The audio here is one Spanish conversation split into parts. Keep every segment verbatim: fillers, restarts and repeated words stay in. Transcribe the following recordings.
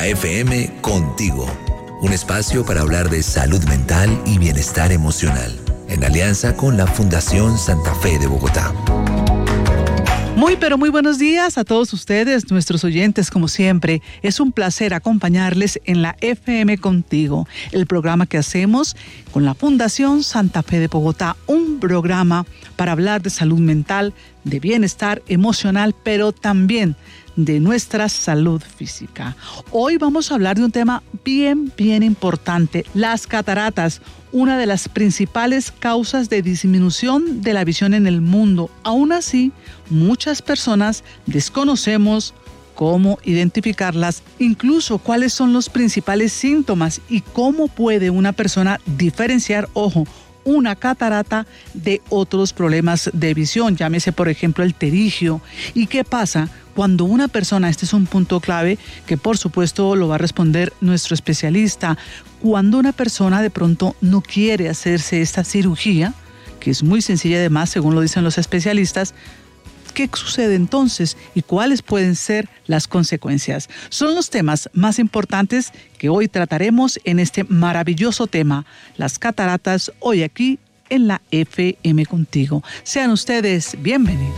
La F M Contigo, un espacio para hablar de salud mental y bienestar emocional, en alianza con la Fundación Santa Fe de Bogotá. Muy pero muy buenos días a todos ustedes, nuestros oyentes, como siempre. Es un placer acompañarles en la F M Contigo, el programa que hacemos con la Fundación Santa Fe de Bogotá, un programa para hablar de salud mental, de bienestar emocional, pero también de nuestra salud física. Hoy vamos a hablar de un tema bien, bien importante, las cataratas, una de las principales causas de disminución de la visión en el mundo. Aún así, muchas personas desconocemos cómo identificarlas, incluso cuáles son los principales síntomas y cómo puede una persona diferenciar, ojo, una catarata de otros problemas de visión, llámese por ejemplo el pterigio. ¿Y qué pasa cuando una persona, este es un punto clave que por supuesto lo va a responder nuestro especialista, cuando una persona de pronto no quiere hacerse esta cirugía, que es muy sencilla además según lo dicen los especialistas? ¿Qué sucede entonces y cuáles pueden ser las consecuencias? Son los temas más importantes que hoy trataremos en este maravilloso tema, las cataratas, hoy aquí en la F M Contigo. Sean ustedes bienvenidos.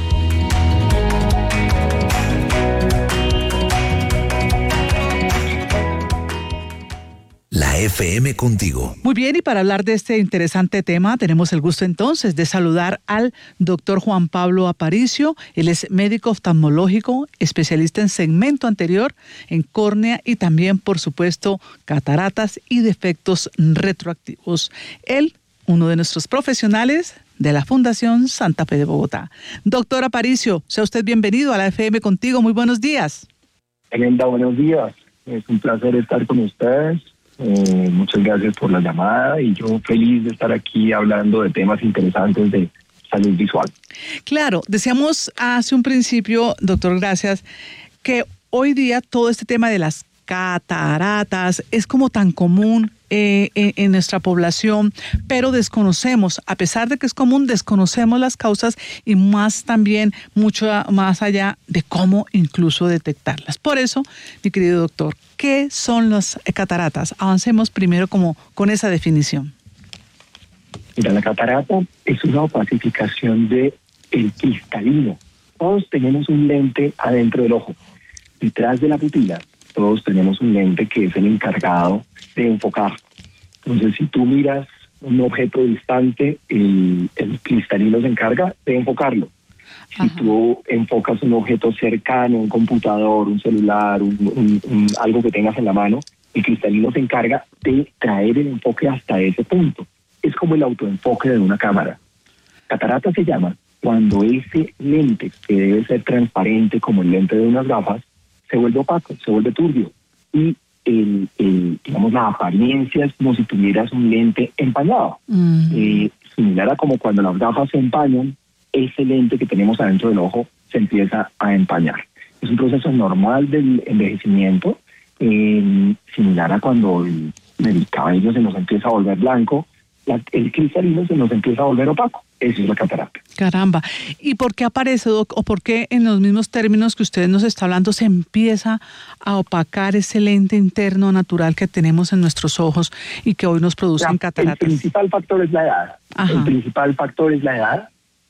La F M Contigo. Muy bien, y para hablar de este interesante tema, tenemos el gusto entonces de saludar al doctor Juan Pablo Aparicio. Él es médico oftalmológico, especialista en segmento anterior, en córnea y también, por supuesto, cataratas y defectos retroactivos. Él, uno de nuestros profesionales de la Fundación Santa Fe de Bogotá. Doctor Aparicio, sea usted bienvenido a la F M Contigo. Muy buenos días. Elenda, buenos días. Es un placer estar con ustedes. Eh, muchas gracias por la llamada y yo feliz de estar aquí hablando de temas interesantes de salud visual. Claro, decíamos hace un principio, doctor, gracias, que hoy día todo este tema de las cataratas es como tan común eh, en, en nuestra población, pero desconocemos, a pesar de que es común, desconocemos las causas y más también, mucho más allá de cómo incluso detectarlas. Por eso, mi querido doctor, ¿qué son las cataratas? Avancemos primero como con esa definición. Mira, la catarata es una opacificación de el cristalino. Todos tenemos un lente adentro del ojo. Detrás de la pupila, todos tenemos un lente que es el encargado de enfocar. Entonces, si tú miras un objeto distante, el, el cristalino se encarga de enfocarlo. Si Ajá. tú enfocas un objeto cercano, un computador, un celular, un, un, un, algo que tengas en la mano, el cristalino se encarga de traer el enfoque hasta ese punto. Es como el autoenfoque de una cámara. Catarata se llama cuando ese lente, que debe ser transparente como el lente de unas gafas, se vuelve opaco, se vuelve turbio. Y el, el, digamos, la apariencia es como si tuvieras un lente empañado. Mm. Eh, similar a como cuando las gafas se empañan, ese lente que tenemos adentro del ojo se empieza a empañar. Es un proceso normal del envejecimiento, eh, similar a cuando el, el cabello se nos empieza a volver blanco, la, el cristalino se nos empieza a volver opaco. Eso es la catarata. Caramba. ¿Y por qué aparece, doc, o por qué en los mismos términos que usted nos está hablando se empieza a opacar ese lente interno natural que tenemos en nuestros ojos y que hoy nos producen la, cataratas? El principal factor es la edad. Ajá. El principal factor es la edad.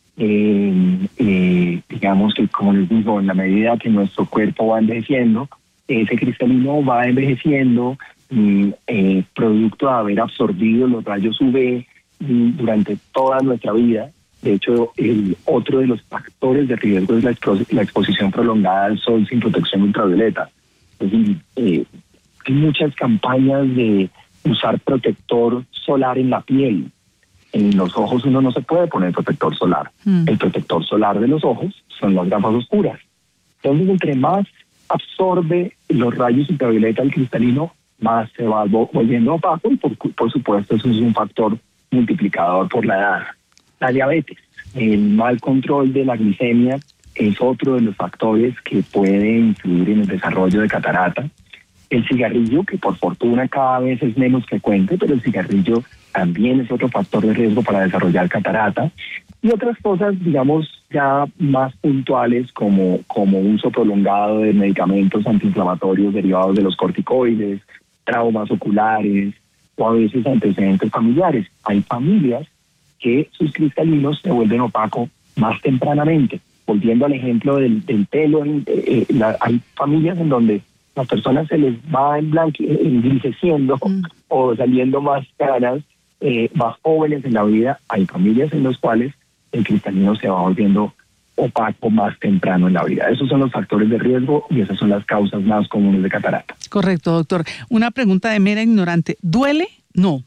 Eh, eh, digamos que, como les digo, en la medida que nuestro cuerpo va envejeciendo, ese cristalino va envejeciendo, mm, eh, producto de haber absorbido los rayos U V mm, durante toda nuestra vida. De hecho, el otro de los factores de riesgo es la, expo- la exposición prolongada al sol sin protección ultravioleta. Es decir, eh, hay muchas campañas de usar protector solar en la piel. En los ojos uno no se puede poner protector solar. Mm. El protector solar de los ojos son las gafas oscuras. Entonces, entre más absorbe los rayos ultravioleta el cristalino, más se va volviendo opaco y por, por supuesto eso es un factor multiplicador por la edad. La diabetes, el mal control de la glicemia es otro de los factores que puede influir en el desarrollo de catarata. El cigarrillo, que por fortuna cada vez es menos frecuente, pero el cigarrillo también es otro factor de riesgo para desarrollar catarata. Y otras cosas, digamos, ya más puntuales como, como uso prolongado de medicamentos antiinflamatorios derivados de los corticoides, traumas oculares o a veces antecedentes familiares. Hay familias que sus cristalinos se vuelven opacos más tempranamente. Volviendo al ejemplo del, del pelo, eh, eh, la, hay familias en donde las personas se les va engriseciendo mm. o saliendo más caras, eh, más jóvenes en la vida. Hay familias en las cuales el cristalino se va volviendo opaco más temprano en la vida. Esos son los factores de riesgo y esas son las causas más comunes de catarata. Correcto, doctor. Una pregunta de mera ignorante. ¿Duele? No.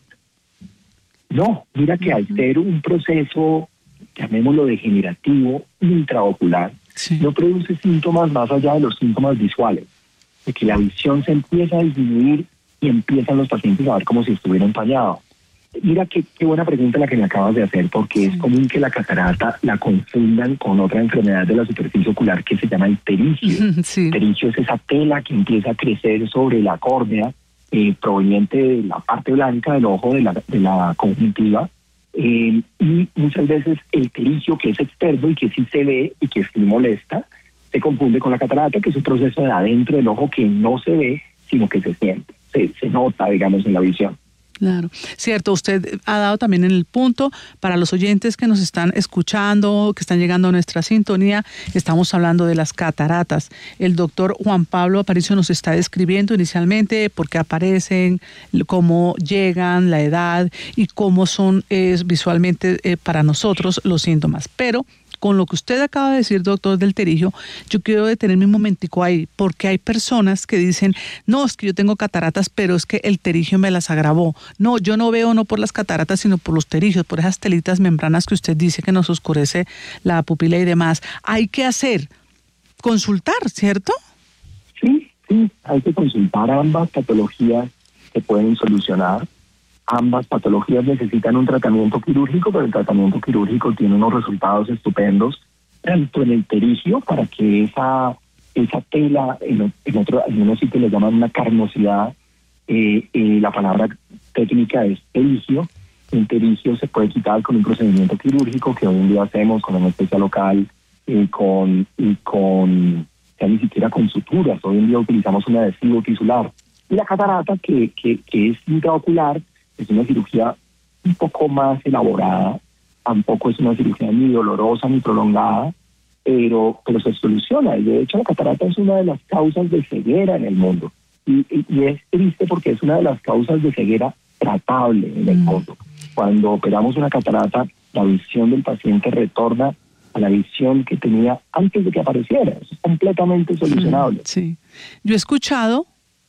No, mira que al ser un proceso, llamémoslo degenerativo, intraocular, sí. no produce síntomas más allá de los síntomas visuales, de que la visión se empieza a disminuir y empiezan los pacientes a ver como si estuvieran empañados. Mira qué, qué buena pregunta la que me acabas de hacer, porque sí. es común que la catarata la confundan con otra enfermedad de la superficie ocular que se llama el terigio. Sí. El terigio es esa tela que empieza a crecer sobre la córnea, eh, proveniente de la parte blanca del ojo, de la, de la conjuntiva, eh, y muchas veces el terigio, que es externo y que sí se ve y que sí molesta, se confunde con la catarata, que es un proceso de adentro del ojo que no se ve, sino que se siente, se, se nota, digamos, en la visión. Claro, cierto. Usted ha dado también en el punto para los oyentes que nos están escuchando, que están llegando a nuestra sintonía. Estamos hablando de las cataratas. El doctor Juan Pablo Aparicio nos está describiendo inicialmente por qué aparecen, cómo llegan, la edad y cómo son eh, visualmente eh, para nosotros los síntomas. Pero con lo que usted acaba de decir, doctor, del terigio, yo quiero detenerme un momentico ahí, porque hay personas que dicen, no, es que yo tengo cataratas, pero es que el terigio me las agravó. No, yo no veo no por las cataratas, sino por los terigios, por esas telitas membranas que usted dice que nos oscurece la pupila y demás. Hay que hacer, consultar, ¿cierto? Sí, sí, hay que consultar. Ambas patologías se pueden solucionar. Ambas patologías necesitan un tratamiento quirúrgico, pero el tratamiento quirúrgico tiene unos resultados estupendos, tanto en el terigio, para que esa, esa tela, en, en, otro, en unos sitios le llaman una carnosidad, eh, eh, la palabra técnica es terigio. El terigio se puede quitar con un procedimiento quirúrgico que hoy en día hacemos con anestesia local y con, y con ya ni siquiera con suturas. Hoy en día utilizamos un adhesivo tisular. Y la catarata, que, que, que es intraocular, es una cirugía un poco más elaborada, tampoco es una cirugía ni dolorosa ni prolongada, pero, pero se soluciona. Y de hecho la catarata es una de las causas de ceguera en el mundo. Y, y, y es triste porque es una de las causas de ceguera tratable en el mundo. Cuando operamos una catarata, la visión del paciente retorna a la visión que tenía antes de que apareciera. Es completamente solucionable. Sí. Yo he escuchado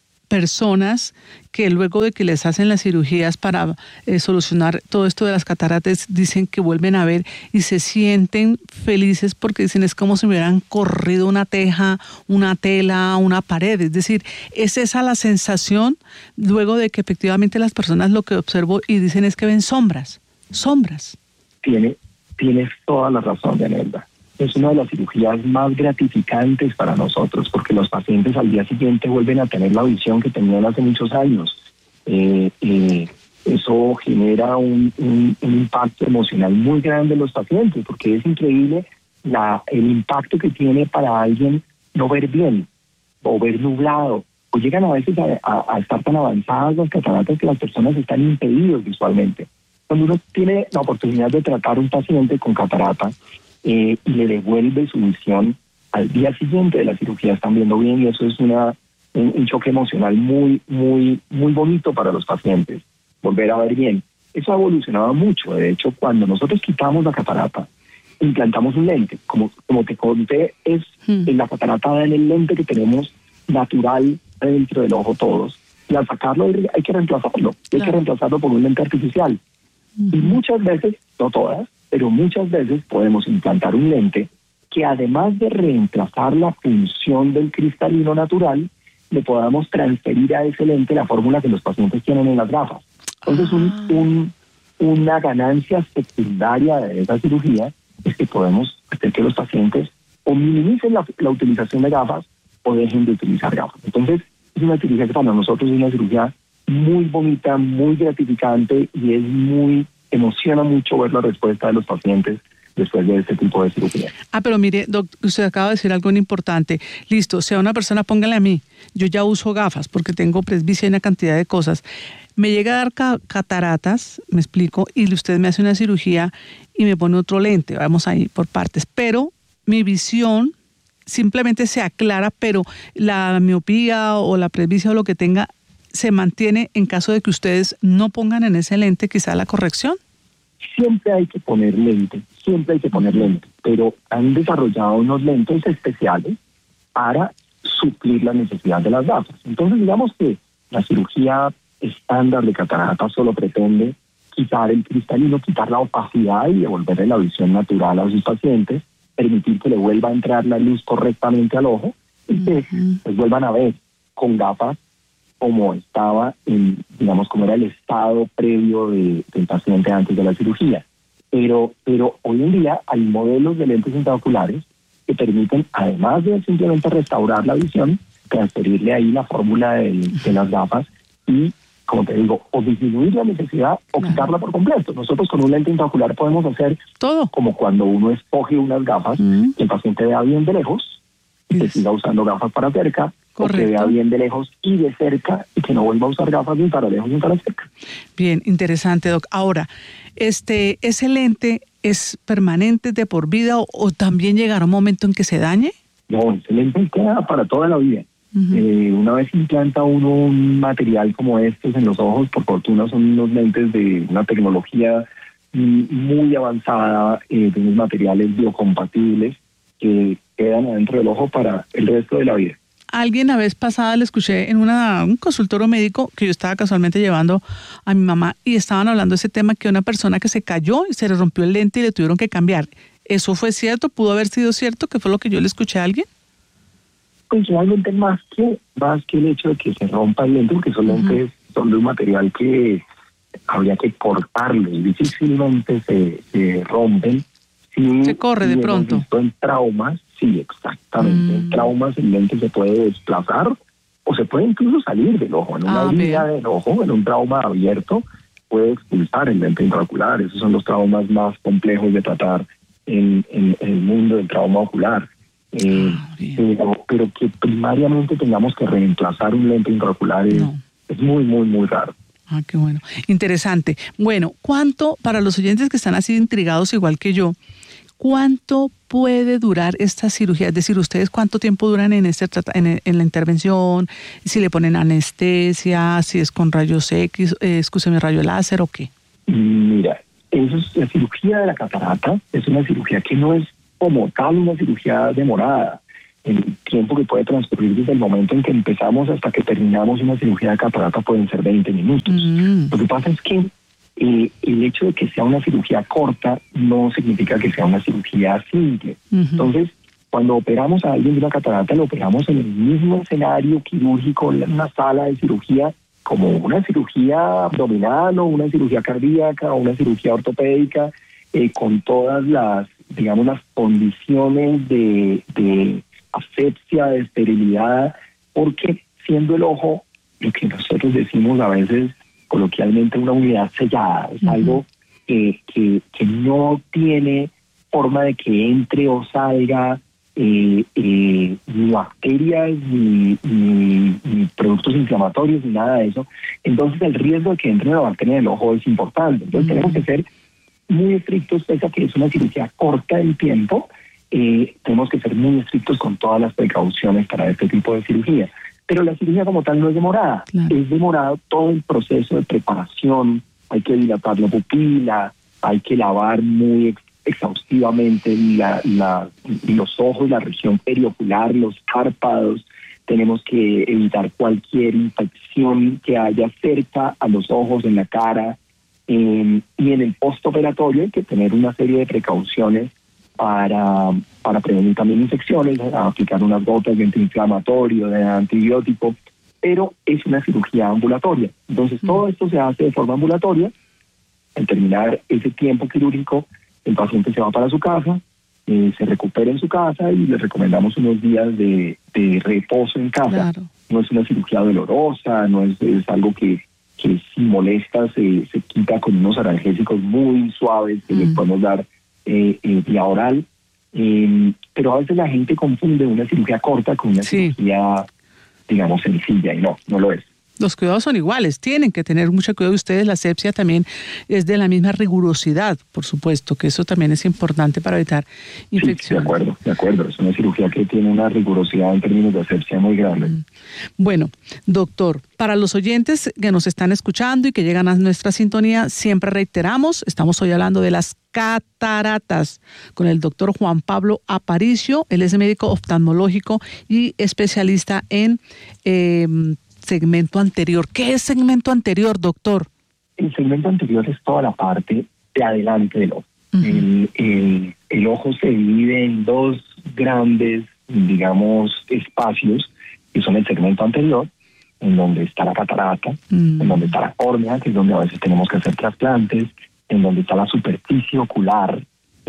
personas que luego de que les hacen las cirugías para eh, solucionar todo esto de las cataratas, dicen que vuelven a ver y se sienten felices porque dicen es como si me hubieran corrido una teja, una tela, una pared. Es decir, es esa la sensación luego de que efectivamente las personas lo que observo y dicen es que ven sombras, sombras. Tiene, tienes toda la razón, Yanelda. Es una de las cirugías más gratificantes para nosotros porque los pacientes al día siguiente vuelven a tener la visión que tenían hace muchos años. Eh, eh, eso genera un, un, un impacto emocional muy grande en los pacientes porque es increíble la, el impacto que tiene para alguien no ver bien o ver nublado. O llegan a veces a, a, a estar tan avanzadas las cataratas que las personas están impedidos visualmente. Cuando uno tiene la oportunidad de tratar a un paciente con catarata, Eh, y le devuelve su visión al día siguiente de la cirugía, están viendo bien y eso es una un, un choque emocional muy, muy, muy bonito para los pacientes, volver a ver bien. Eso ha evolucionado mucho. De hecho, cuando nosotros quitamos la catarata, implantamos un lente. Como, como te conté, es mm. en la catarata en el lente que tenemos natural dentro del ojo todos. Y al sacarlo hay que reemplazarlo. Claro. Hay que reemplazarlo por un lente artificial. Mm. Y muchas veces, no todas, pero muchas veces podemos implantar un lente que además de reemplazar la función del cristalino natural, le podamos transferir a ese lente la fórmula que los pacientes tienen en las gafas. Entonces, un, un, una ganancia secundaria de esa cirugía es que podemos hacer que los pacientes o minimicen la, la utilización de gafas o dejen de utilizar gafas. Entonces, es una cirugía que para nosotros es una cirugía muy bonita, muy gratificante y es muy... emociona mucho ver la respuesta de los pacientes después de este tipo de cirugía. Ah, pero mire, doctor, usted acaba de decir algo importante. Listo, sea una persona, póngale a mí. Yo ya uso gafas porque tengo presbicia y una cantidad de cosas. Me llega a dar ca cataratas, me explico, y usted me hace una cirugía y me pone otro lente. Vamos ahí por partes. Pero mi visión simplemente se aclara, pero la miopía o la presbicia o lo que tenga se mantiene en caso de que ustedes no pongan en ese lente quizá la corrección. Siempre hay que poner lente, siempre hay que poner lente, pero han desarrollado unos lentes especiales para suplir la necesidad de las gafas. Entonces, digamos que la cirugía estándar de catarata solo pretende quitar el cristalino, quitar la opacidad y devolverle la visión natural a sus pacientes, permitir que le vuelva a entrar la luz correctamente al ojo y que uh-huh. pues vuelvan a ver con gafas como estaba, en, digamos, como era el estado previo de, del paciente antes de la cirugía. Pero, pero hoy en día hay modelos de lentes intraoculares que permiten, además de simplemente restaurar la visión, transferirle ahí la fórmula de, de las gafas y, como te digo, o disminuir la necesidad o claro. quitarla por completo. Nosotros con un lente intraocular podemos hacer todo, como cuando uno escoge unas gafas, mm. que el paciente vea bien de lejos y yes. que siga usando gafas para cerca, correcto. O que vea bien de lejos y de cerca y que no vuelva a usar gafas ni para lejos ni para cerca. Bien, interesante, doc. Ahora, este, ¿ese lente es permanente de por vida o, o también llegará un momento en que se dañe? No, ese lente queda para toda la vida. Uh-huh. eh, una vez implanta uno un material como estos en los ojos, por fortuna son unos lentes de una tecnología muy avanzada, eh, de unos materiales biocompatibles que quedan adentro del ojo para el resto de la vida. Alguien la vez pasada le escuché en una, un consultorio médico que yo estaba casualmente llevando a mi mamá y estaban hablando de ese tema, que una persona que se cayó y se le rompió el lente y le tuvieron que cambiar. ¿Eso fue cierto? ¿Pudo haber sido cierto? ¿Qué fue lo que yo le escuché a alguien? Pues realmente más que, más que el hecho de que se rompa el lente, porque esos uh-huh. lentes son de un material que habría que cortarlo y difícilmente se, se rompen. Si se corre de pronto. Visto en traumas, sí, exactamente. Mm. En traumas el lente se puede desplazar o se puede incluso salir del ojo. En una ah, herida del ojo, en un trauma abierto, puede expulsar el lente intraocular. Esos son los traumas más complejos de tratar en, en, en el mundo del trauma ocular. Eh, ah, pero, pero que primariamente tengamos que reemplazar un lente intraocular es, no. es muy, muy, muy raro. Ah, qué bueno. Interesante. Bueno, ¿cuánto, para los oyentes que están así intrigados igual que yo, cuánto puede durar esta cirugía? Es decir, ¿ustedes cuánto tiempo duran en, este, en, en la intervención? Si le ponen anestesia, si es con rayos X, eh, escúcheme, rayo láser o qué. Mira, eso es, la cirugía de la catarata es una cirugía que no es como tal una cirugía demorada. El tiempo que puede transcurrir desde el momento en que empezamos hasta que terminamos una cirugía de catarata pueden ser veinte minutos. Mm. Lo que pasa es que eh, el hecho de que sea una cirugía corta no significa que sea una cirugía simple. Uh-huh. Entonces, cuando operamos a alguien de una catarata, lo operamos en el mismo escenario quirúrgico, en una sala de cirugía, como una cirugía abdominal o una cirugía cardíaca o una cirugía ortopédica, eh, con todas las, digamos, las condiciones de... de asepsia, de esterilidad, porque siendo el ojo lo que nosotros decimos a veces coloquialmente una unidad sellada, es uh-huh. algo que, que, que no tiene forma de que entre o salga eh, eh, ni bacterias, ni, ni, ni productos inflamatorios, ni nada de eso. Entonces el riesgo de que entre una bacteria en el ojo es importante. Entonces uh-huh. tenemos que ser muy estrictos, pese a que es una cirugía corta en tiempo. Eh, tenemos que ser muy estrictos con todas las precauciones para este tipo de cirugía. Pero la cirugía como tal no es demorada. Claro. Es demorado todo el proceso de preparación. Hay que dilatar la pupila, hay que lavar muy ex exhaustivamente la, la, los ojos, la región periocular, los párpados. Tenemos que evitar cualquier infección que haya cerca a los ojos, en la cara. Eh, y en el postoperatorio hay que tener una serie de precauciones para, para prevenir también infecciones, aplicar unas gotas de antiinflamatorio, de antibiótico, pero es una cirugía ambulatoria. Entonces, mm. todo esto se hace de forma ambulatoria. Al terminar ese tiempo quirúrgico, el paciente se va para su casa, eh, se recupera en su casa y le recomendamos unos días de, de reposo en casa. Claro. No es una cirugía dolorosa, no es, es algo que, que si molesta se, se quita con unos analgésicos muy suaves que mm. les podemos dar eh, eh, vía oral, eh, pero a veces la gente confunde una cirugía corta con una Sí. cirugía, digamos, sencilla, y no, no lo es. Los cuidados son iguales, tienen que tener mucho cuidado ustedes. La asepsia también es de la misma rigurosidad, por supuesto, que eso también es importante para evitar infecciones. Sí, de acuerdo, de acuerdo. Es una cirugía que tiene una rigurosidad en términos de asepsia muy grande. Mm. Bueno, doctor, para los oyentes que nos están escuchando y que llegan a nuestra sintonía, siempre reiteramos, estamos hoy hablando de las cataratas con el doctor Juan Pablo Aparicio. Él es médico oftalmológico y especialista en eh, segmento anterior. ¿Qué es segmento anterior, doctor? El segmento anterior es toda la parte de adelante del ojo. Uh-huh. el, el, el ojo se divide en dos grandes, digamos, espacios, que son el segmento anterior, en donde está la catarata, uh-huh. en donde está la córnea, que es donde a veces tenemos que hacer trasplantes, en donde está la superficie ocular,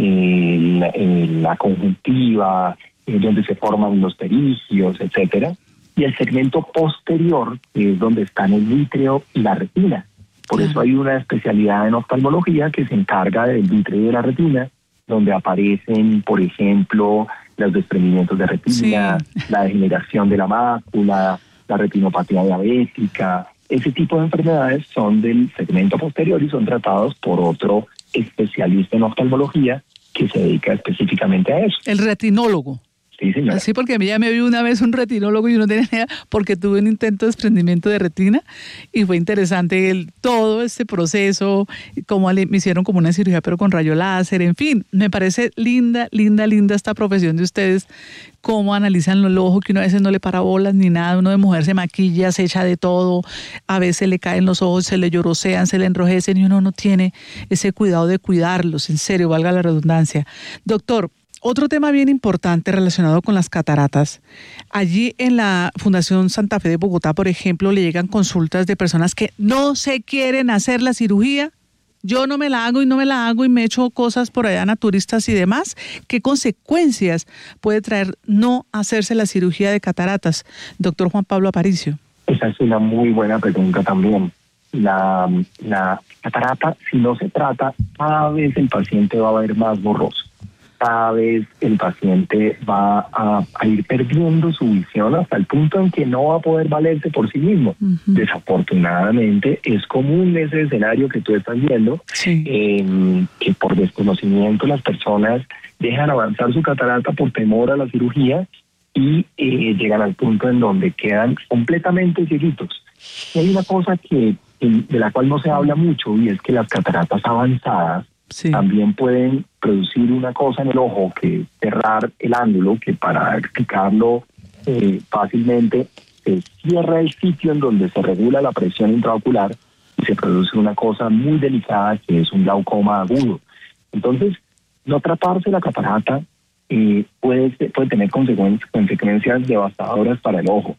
eh, la, eh, la conjuntiva, eh, donde se forman los perigios, etcétera. Y el segmento posterior, que es donde están el vítreo y la retina. Por eso hay una especialidad en oftalmología que se encarga del vítreo y de la retina, donde aparecen, por ejemplo, los desprendimientos de retina, sí. la degeneración de la mácula, la retinopatía diabética. Ese tipo de enfermedades son del segmento posterior y son tratados por otro especialista en oftalmología que se dedica específicamente a eso. El retinólogo. Sí, señora. Sí, porque a mí ya me vi una vez un retinólogo y yo no tenía idea porque tuve un intento de desprendimiento de retina y fue interesante el, todo este proceso, como me hicieron como una cirugía pero con rayo láser, en fin, me parece linda, linda, linda esta profesión de ustedes, cómo analizan el ojo, que uno a veces no le para bolas ni nada, uno de mujer se maquilla, se echa de todo, a veces le caen los ojos, se le llorosean, se le enrojecen y uno no tiene ese cuidado de cuidarlos, en serio, valga la redundancia. Doctor, otro tema bien importante relacionado con las cataratas. Allí en la Fundación Santa Fe de Bogotá, por ejemplo, le llegan consultas de personas que no se quieren hacer la cirugía. Yo no me la hago y no me la hago y me echo cosas por allá naturistas y demás. ¿Qué consecuencias puede traer no hacerse la cirugía de cataratas? Doctor Juan Pablo Aparicio. Esa es una muy buena pregunta también. La, la catarata, si no se trata, cada vez el paciente va a ver más borroso. Cada vez el paciente va a, a ir perdiendo su visión hasta el punto en que no va a poder valerse por sí mismo. Uh-huh. Desafortunadamente es común ese escenario que tú estás viendo, sí. eh, que por desconocimiento las personas dejan avanzar su catarata por temor a la cirugía y eh, llegan al punto en donde quedan completamente cieguitos. Y hay una cosa que de la cual no se habla mucho y es que las cataratas avanzadas sí. también pueden producir una cosa en el ojo, que cerrar el ángulo, que para explicarlo eh, fácilmente, se cierra el sitio en donde se regula la presión intraocular y se produce una cosa muy delicada que es un glaucoma agudo. Entonces, no tratarse la catarata eh, puede, puede tener consecuencias, consecuencias devastadoras para el ojo.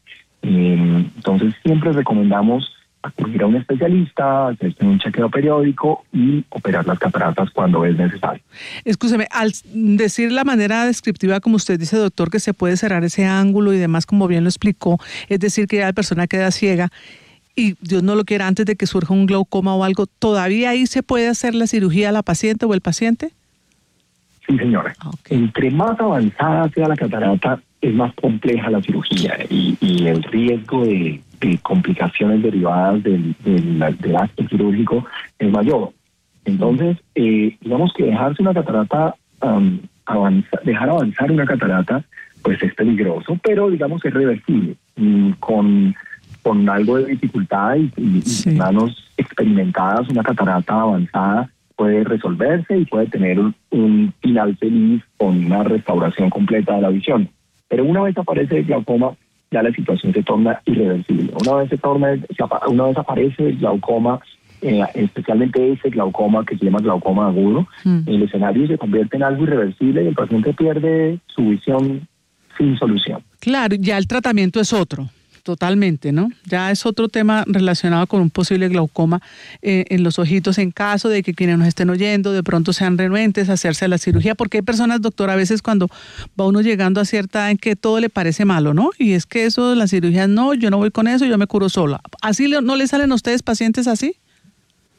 Eh, entonces, siempre recomendamos acudir a un especialista, hacerse un chequeo periódico y operar las cataratas cuando es necesario. Escúcheme, al decir la manera descriptiva, como usted dice, doctor, que se puede cerrar ese ángulo y demás, como bien lo explicó, es decir, que ya la persona queda ciega y Dios no lo quiera antes de que surja un glaucoma o algo, ¿todavía ahí se puede hacer la cirugía a la paciente o el paciente? Sí, señora. Okay. Entre más avanzada sea la catarata, es más compleja la cirugía y, y el riesgo de, de complicaciones derivadas del, del, del acto quirúrgico es mayor. Entonces, eh, digamos que dejarse una catarata, um, avanza, dejar avanzar una catarata, pues es peligroso, pero digamos es reversible. Mm, con, con algo de dificultad y, y, sí. y manos experimentadas, una catarata avanzada puede resolverse y puede tener un, un final feliz con una restauración completa de la visión. Pero una vez aparece el glaucoma, ya la situación se torna irreversible. Una vez se torna, una vez aparece el glaucoma, eh, especialmente ese glaucoma que se llama glaucoma agudo, mm. el escenario se convierte en algo irreversible y el paciente pierde su visión sin solución. Claro, ya el tratamiento es otro. Totalmente, ¿no? Ya es otro tema relacionado con un posible glaucoma eh, en los ojitos en caso de que quienes nos estén oyendo de pronto sean renuentes a hacerse la cirugía, porque hay personas, doctor, a veces cuando va uno llegando a cierta edad en que todo le parece malo, ¿no? Y es que eso de las cirugías, no, yo no voy con eso, yo me curo sola. ¿Así no le salen a ustedes pacientes así?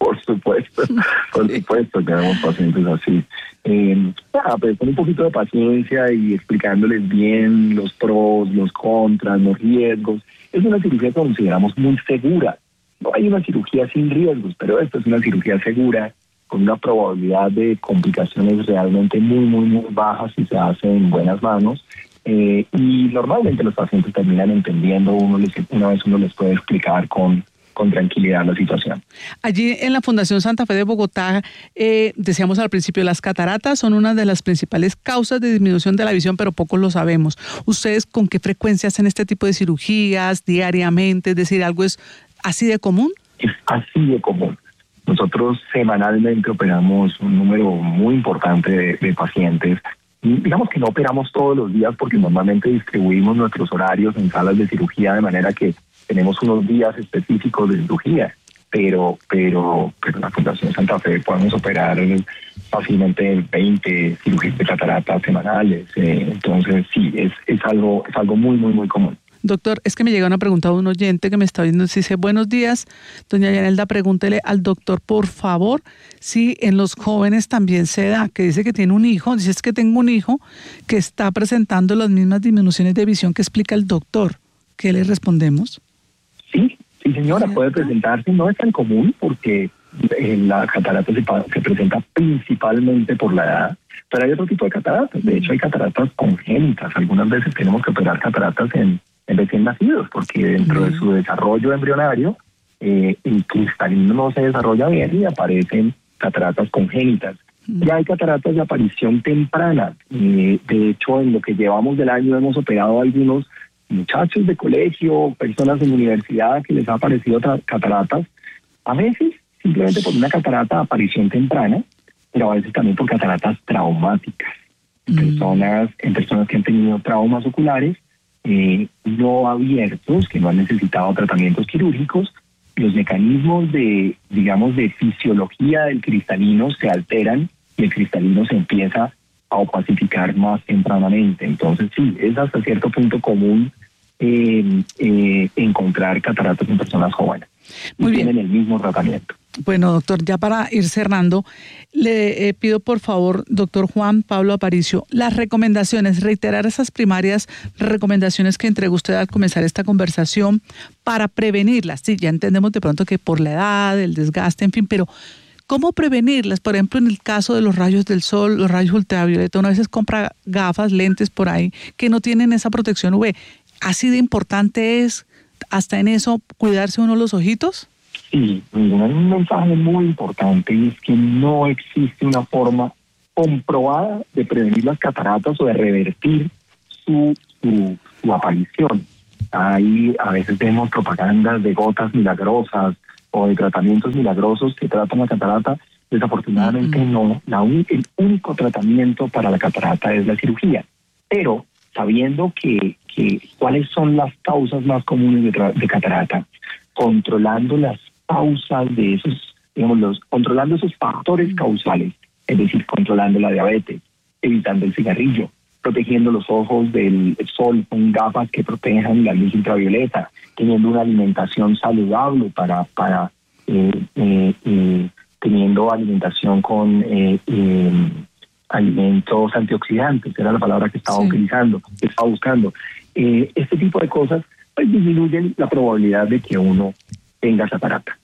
Por supuesto, por supuesto que tenemos pacientes así. Eh, ah, pero con un poquito de paciencia y explicándoles bien los pros, los contras, los riesgos. Es una cirugía que consideramos muy segura. No hay una cirugía sin riesgos, pero esta es una cirugía segura con una probabilidad de complicaciones realmente muy, muy, muy bajas si se hace en buenas manos. Eh, y normalmente los pacientes terminan entendiendo, uno les, una vez uno les puede explicar con, con tranquilidad la situación. Allí en la Fundación Santa Fe de Bogotá, eh, decíamos al principio, las cataratas son una de las principales causas de disminución de la visión, pero pocos lo sabemos. ¿Ustedes con qué frecuencia hacen este tipo de cirugías diariamente? Es decir, ¿algo es así de común? Es así de común. Nosotros semanalmente operamos un número muy importante de, de pacientes. Digamos que no operamos todos los días porque normalmente distribuimos nuestros horarios en salas de cirugía de manera que tenemos unos días específicos de cirugía, pero pero pero en la Fundación Santa Fe podemos operar fácilmente veinte cirugías de cataratas semanales. Eh, entonces sí, es, es algo es algo muy, muy, muy común. Doctor, es que me llega una pregunta de un oyente que me está viendo, dice, buenos días, doña Yanelda, pregúntele al doctor, por favor, si en los jóvenes también se da, que dice que tiene un hijo, dice es que tengo un hijo que está presentando las mismas disminuciones de visión que explica el doctor. ¿Qué le respondemos? Sí, sí señora, ¿cierto? Puede presentarse, no es tan común porque eh, la catarata se, se presenta principalmente por la edad, pero hay otro tipo de cataratas, de hecho hay cataratas congénitas, algunas veces tenemos que operar cataratas en en recién nacidos, porque dentro uh-huh. de su desarrollo embrionario, eh, el cristalino no se desarrolla bien y aparecen cataratas congénitas. Uh-huh. Ya hay cataratas de aparición temprana. Eh, de hecho, en lo que llevamos del año hemos operado a algunos muchachos de colegio, personas en universidad que les ha aparecido tra- cataratas, a veces simplemente por una catarata de aparición temprana, pero a veces también por cataratas traumáticas. Uh-huh. Personas, en personas que han tenido traumas oculares, Eh, no abiertos, que no han necesitado tratamientos quirúrgicos, los mecanismos de, digamos, de fisiología del cristalino se alteran y el cristalino se empieza a opacificar más tempranamente. Entonces sí, es hasta cierto punto común eh, eh, encontrar cataratas en personas jóvenes. Muy y bien. Tienen el mismo tratamiento. Bueno, doctor, ya para ir cerrando, le eh, pido por favor, doctor Juan Pablo Aparicio, las recomendaciones, reiterar esas primarias recomendaciones que entregó usted al comenzar esta conversación para prevenirlas. Sí, ya entendemos de pronto que por la edad, el desgaste, en fin, pero ¿cómo prevenirlas? Por ejemplo, en el caso de los rayos del sol, los rayos ultravioleta, una vez compra gafas, lentes por ahí que no tienen esa protección U V. ¿Así de importante es hasta en eso cuidarse uno los ojitos? Sí, un mensaje muy importante es que no existe una forma comprobada de prevenir las cataratas o de revertir su, su, su aparición. Ahí a veces vemos propagandas de gotas milagrosas o de tratamientos milagrosos que tratan la catarata. Desafortunadamente uh-huh. no. La un, el único tratamiento para la catarata es la cirugía. Pero sabiendo que, que cuáles son las causas más comunes de, tra- de catarata, controlando las causas de esos, digamos, los, controlando esos factores causales, es decir, controlando la diabetes, evitando el cigarrillo, protegiendo los ojos del sol con gafas que protejan la luz ultravioleta, teniendo una alimentación saludable para, para eh, eh, eh, teniendo alimentación con eh, eh, alimentos antioxidantes, era la palabra que estaba sí. utilizando, que estaba buscando. Eh, este tipo de cosas pues disminuyen la probabilidad de que uno tenga catarata.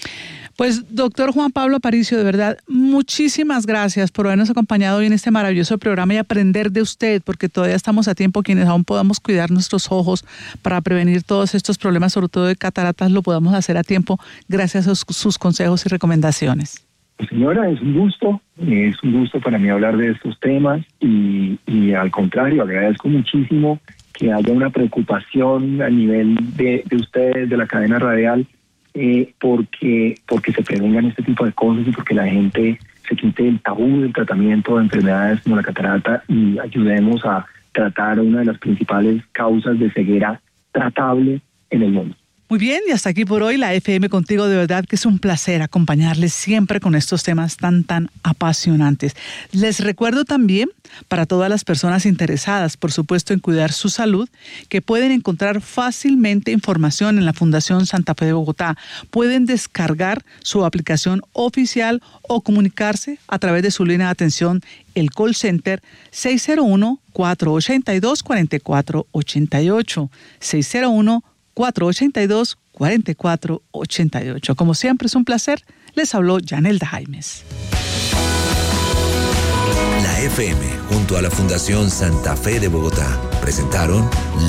Pues doctor Juan Pablo Aparicio, de verdad, muchísimas gracias por habernos acompañado hoy en este maravilloso programa y aprender de usted, porque todavía estamos a tiempo, quienes aún podamos cuidar nuestros ojos para prevenir todos estos problemas, sobre todo de cataratas, lo podamos hacer a tiempo gracias a sus, sus consejos y recomendaciones. Señora, es un gusto, es un gusto para mí hablar de estos temas y, y al contrario, agradezco muchísimo que haya una preocupación a nivel de, de ustedes, de la cadena radial, eh, porque, porque se prevengan este tipo de cosas y porque la gente se quite el tabú del tratamiento de enfermedades como la catarata y ayudemos a tratar una de las principales causas de ceguera tratable en el mundo. Muy bien, y hasta aquí por hoy la F M Contigo. De verdad que es un placer acompañarles siempre con estos temas tan, tan apasionantes. Les recuerdo también, para todas las personas interesadas, por supuesto, en cuidar su salud, que pueden encontrar fácilmente información en la Fundación Santa Fe de Bogotá. Pueden descargar su aplicación oficial o comunicarse a través de su línea de atención, el call center seis cero uno, cuatro ocho dos, cuatro cuatro ocho ocho, seis cero uno, cuatro ocho dos, cuatro cuatro ocho ocho. Como siempre es un placer. Les habló Yanelda Jaimes. La F M junto a la Fundación Santa Fe de Bogotá presentaron